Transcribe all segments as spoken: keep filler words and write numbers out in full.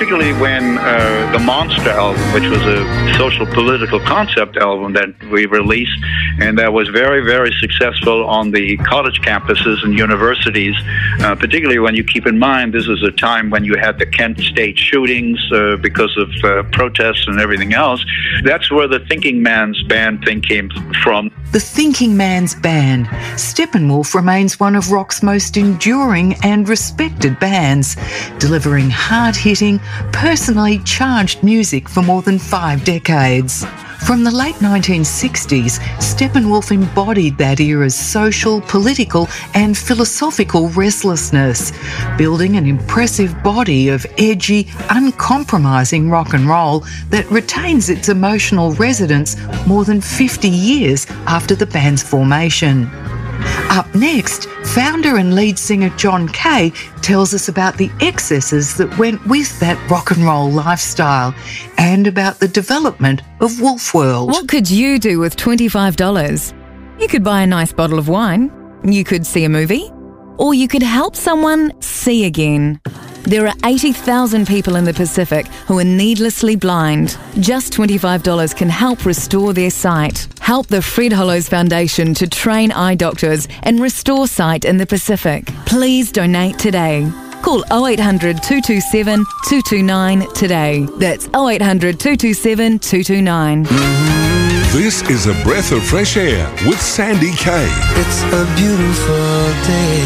particularly when uh, the Monster album, which was a social political concept album that we released, and that was very, very successful on the college campuses and universities, uh, particularly when you keep in mind this is a time when you had the Kent State shootings uh, because of uh, protests and everything else. That's where the Thinking Man's Band thing came from. The Thinking Man's Band. Steppenwolf remains one of rock's most enduring and respected bands, delivering hard-hitting, personally charged music for more than five decades. From the late nineteen sixties, Steppenwolf embodied that era's social, political and philosophical restlessness, building an impressive body of edgy, uncompromising rock and roll that retains its emotional resonance more than fifty years after the band's formation. Up next, founder and lead singer John Kay tells us about the excesses that went with that rock and roll lifestyle and about the development of Wolf World. What could you do with twenty-five dollars? You could buy a nice bottle of wine, you could see a movie, or you could help someone see again. There are eighty thousand people in the Pacific who are needlessly blind. Just twenty-five dollars can help restore their sight. Help the Fred Hollows Foundation to train eye doctors and restore sight in the Pacific. Please donate today. Call oh eight hundred, two two seven, two two nine today. That's oh eight hundred, two two seven, two two nine. This is a breath of fresh air with Sandy Kay. It's a beautiful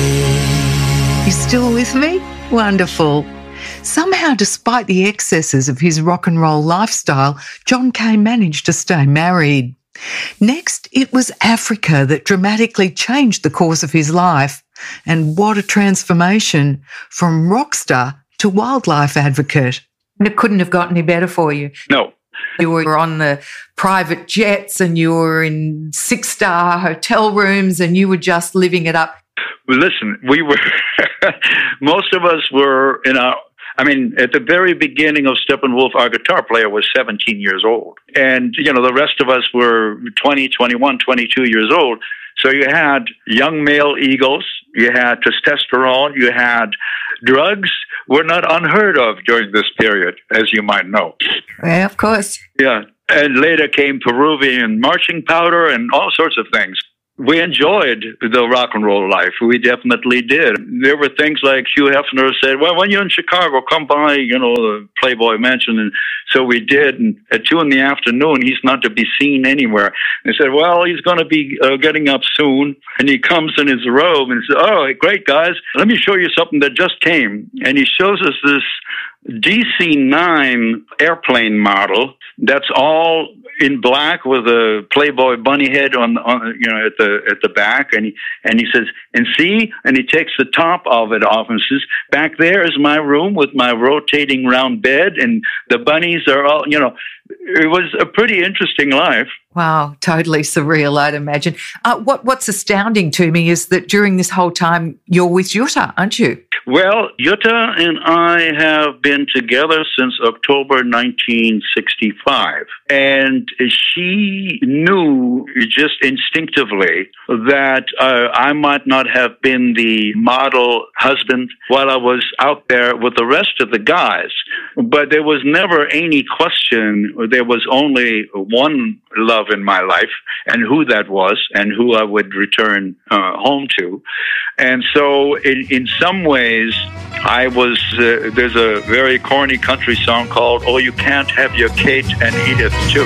day. You still with me? Wonderful. Somehow, despite the excesses of his rock and roll lifestyle, John Kay managed to stay married. Next, it was Africa that dramatically changed the course of his life. And what a transformation from rock star to wildlife advocate. And it couldn't have got any better for you. No. You were on the private jets and you were in six-star hotel rooms and you were just living it up. Well, listen, we were, most of us were in our, I mean, at the very beginning of Steppenwolf, our guitar player was seventeen years old. And, you know, the rest of us were twenty, twenty-one, twenty-two years old. So you had young male egos, you had testosterone, you had drugs were not unheard of during this period, as you might know. Yeah, of course. Yeah. And later came Peruvian marching powder and all sorts of things. We enjoyed the rock and roll life. We definitely did. There were things like Hugh Hefner said, well, when you're in Chicago, come by, you know, the Playboy Mansion. And so we did. And at two in the afternoon, he's not to be seen anywhere. They said, well, he's going to be uh, getting up soon. And he comes in his robe and says, oh, great, guys. Let me show you something that just came. And he shows us this D C nine airplane model that's all in black with a Playboy bunny head on, on you know, at the at the back, and he and he says, and see, and he takes the top of it off and says, back there is my room with my rotating round bed, and the bunnies are all, you know, it was a pretty interesting life. Wow, totally surreal, I'd imagine. Uh, what What's astounding to me is that during this whole time, you're with Jutta, aren't you? Well, Jutta and I have been together since October nineteen sixty-five. And she knew just instinctively that uh, I might not have been the model husband while I was out there with the rest of the guys. But there was never any question. There was only one love in my life, and who that was, and who I would return uh, home to. And so in, in some ways, I was, uh, there's a very corny country song called Oh, You Can't Have Your Kate and Edith Too.